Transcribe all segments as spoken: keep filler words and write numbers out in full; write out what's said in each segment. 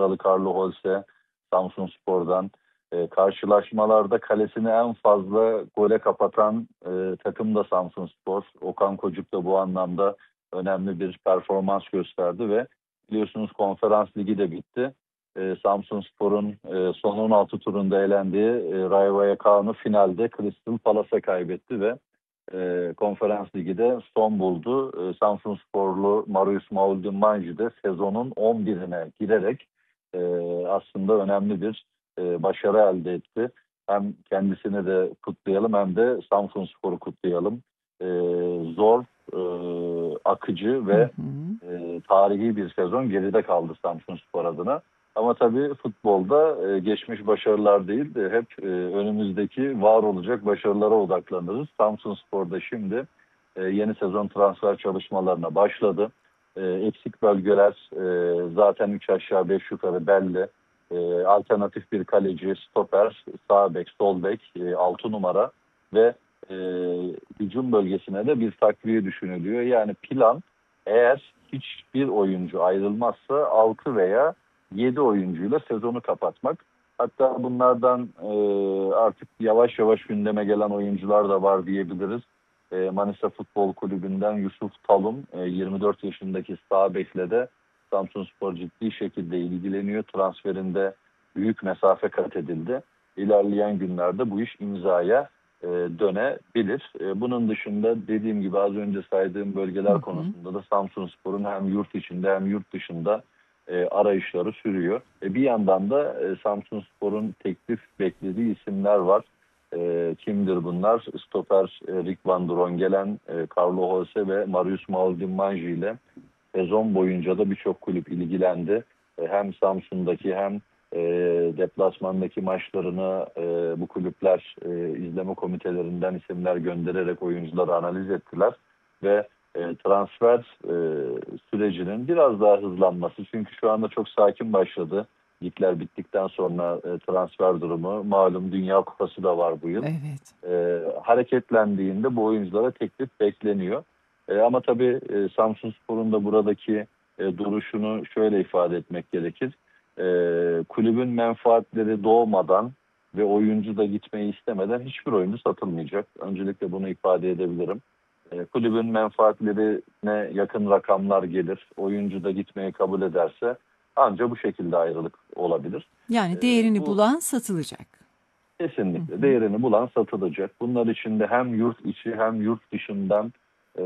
numaralı Carlo Holse Samsunspor'dan. E, karşılaşmalarda kalesini en fazla gole kapatan e, takım da Samsunspor. Okan Kocuk da bu anlamda önemli bir performans gösterdi ve biliyorsunuz Konferans Ligi de bitti. E, Samsunspor'un e, son on altı turunda elendiği e, Rayo Vallecano finalde Crystal Palace'a kaybetti ve e, Konferans Ligi de son buldu. E, Samsunsporlu Marius Mauldin-Manji de sezonun on birine girerek e, aslında önemli bir e, başarı elde etti. Hem kendisini de kutlayalım hem de Samsunspor'u kutlayalım. E, zor, e, akıcı ve e, tarihi bir sezon geride kaldı Samsunspor adına. Ama tabii futbolda e, geçmiş başarılar değil de hep e, önümüzdeki var olacak başarılara odaklanırız. Samsunspor'da şimdi e, yeni sezon transfer çalışmalarına başladı. E, eksik bölgeler e, zaten üç aşağı beş yukarı belli. E, alternatif bir kaleci, stoper, sağ bek, sol bek, e, altı numara ve e, hücum bölgesine de bir takviye düşünülüyor. Yani plan eğer hiçbir oyuncu ayrılmazsa altı veya yedi oyuncuyla sezonu kapatmak. Hatta bunlardan e, artık yavaş yavaş gündeme gelen oyuncular da var diyebiliriz. E, Manisa Futbol Kulübü'nden Yusuf Talum, e, yirmi dört yaşındaki sağ bekle de Samsunspor ciddi şekilde ilgileniyor. Transferinde büyük mesafe kat edildi. İlerleyen günlerde bu iş imzaya e, dönebilir. E, bunun dışında dediğim gibi az önce saydığım bölgeler hı hı. konusunda da Samsunspor'un hem yurt içinde hem yurt dışında e, arayışları sürüyor. E, bir yandan da e, Samsunspor'un teklif beklediği isimler var. E, kimdir bunlar? Stoper e, Rick Van Drongelen, e, Carlo Holse ve Marius Mauldin-Manji ile sezon boyunca da birçok kulüp ilgilendi. E, hem Samsun'daki hem e, deplasmandaki maçlarını e, bu kulüpler e, izleme komitelerinden isimler göndererek oyuncuları analiz ettiler ve e, transfer e, sürecinin biraz daha hızlanması. Çünkü şu anda çok sakin başladı. Ligler bittikten sonra e, transfer durumu. Malum Dünya Kupası da var bu yıl. Evet. E, hareketlendiğinde bu oyunculara teklif bekleniyor. E, ama tabii e, Samsunspor'un da buradaki e, duruşunu şöyle ifade etmek gerekir. E, kulübün menfaatleri doğmadan ve oyuncu da gitmeyi istemeden hiçbir oyuncu satılmayacak. Öncelikle bunu ifade edebilirim. E, kulübün menfaatlerine yakın rakamlar gelir. Oyuncu da gitmeyi kabul ederse ancak bu şekilde ayrılık olabilir. Yani değerini E, bu bulan satılacak. kesinlikle Hı hı. değerini bulan satılacak. Bunlar içinde hem yurt içi hem yurt dışından e,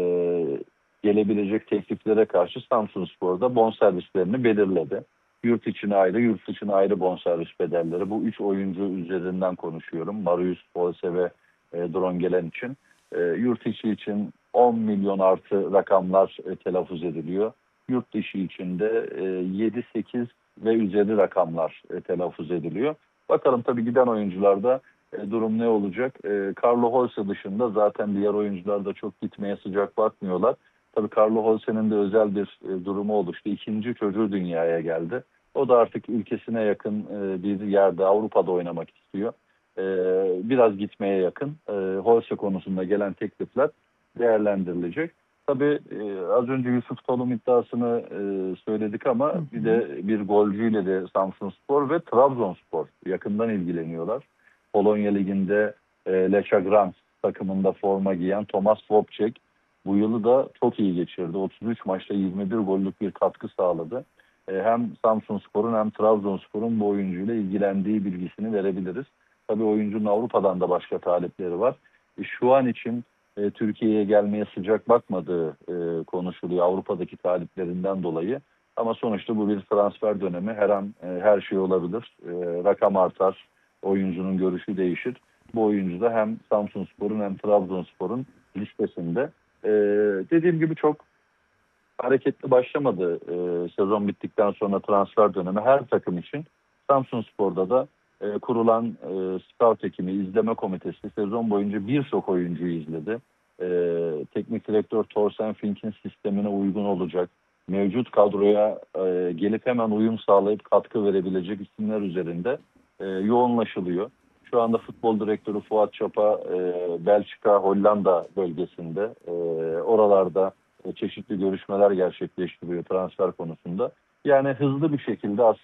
gelebilecek tekliflere karşı Samsunspor'da bonservislerini belirledi. Yurt içine ayrı, yurt dışına ayrı bonservis bedelleri. Bu üç oyuncu üzerinden konuşuyorum. Marius Holse ve e, Drongelen için. E, yurt içi için on milyon artı rakamlar e, telaffuz ediliyor. Yurt dışı için de e, yedi sekiz ve üzeri rakamlar e, telaffuz ediliyor. Bakalım tabii giden oyuncularda e, durum ne olacak? E, Carlo Holse dışında zaten diğer oyuncular da çok gitmeye sıcak bakmıyorlar. Tabii Carlo Holse'nin de özel bir e, durumu oluştu. İkinci çocuğu dünyaya geldi. O da artık ülkesine yakın e, bir yerde Avrupa'da oynamak istiyor. E, biraz gitmeye yakın. E, Holse konusunda gelen teklifler değerlendirilecek. Tabii e, az önce Yusuf Talum iddiasını e, söyledik ama hı hı. bir de bir golcüyle de Samsunspor ve Trabzonspor yakından ilgileniyorlar. Polonya Ligi'nde e, Lechagran takımında forma giyen Tomasz Wopczek bu yılı da çok iyi geçirdi. otuz üç maçta yirmi bir gollük bir katkı sağladı. E, hem Samsunspor'un hem Trabzonspor'un bu oyuncuyla ilgilendiği bilgisini verebiliriz. Tabii oyuncunun Avrupa'dan da başka talipleri var. E, şu an için e, Türkiye'ye gelmeye sıcak bakmadığı e, konuşuluyor Avrupa'daki taliplerinden dolayı. Ama sonuçta bu bir transfer dönemi. Her an e, her şey olabilir. E, rakam artar, oyuncunun görüşü değişir. Bu oyuncu da hem Samsunspor'un hem Trabzonspor'un listesinde. E, dediğim gibi çok hareketli başlamadı e, sezon bittikten sonra transfer dönemi her takım için. Samsunspor'da da e, kurulan e, scout ekibi, izleme komitesi sezon boyunca birçok oyuncuyu izledi. E, teknik direktör Thorsten Fink'in sistemine uygun olacak, mevcut kadroya e, gelip hemen uyum sağlayıp katkı verebilecek isimler üzerinde e, yoğunlaşılıyor. Şu anda futbol direktörü Fuat Çapa e, Belçika, Hollanda bölgesinde e, oralarda e, çeşitli görüşmeler gerçekleştiriyor transfer konusunda. Yani hızlı bir şekilde aslında